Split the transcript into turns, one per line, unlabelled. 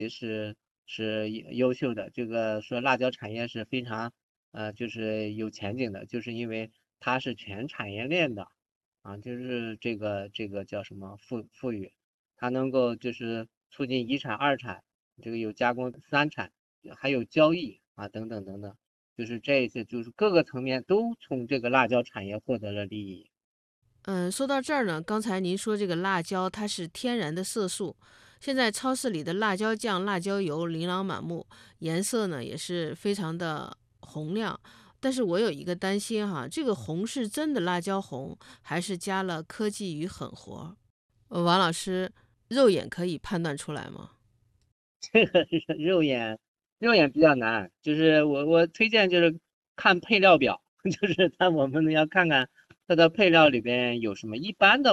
是优秀的。这个说辣椒产业是非常就是有前景的，就是因为它是全产业链的就是这个叫什么富裕，它能够就是促进一产二产，这个有加工三产，还有交易等等等等，就是这些就是各个层面都从这个辣椒产业获得了利益。
说到这儿呢，刚才您说这个辣椒它是天然的色素，现在超市里的辣椒酱、辣椒油琳琅满目，颜色呢也是非常的红亮。但是我有一个担心哈，这个红是真的辣椒红，还是加了科技与狠活？王老师，肉眼可以判断出来吗？
这个肉眼比较难，就是我推荐就是看配料表，就是我们要看看它的配料里边有什么。一般的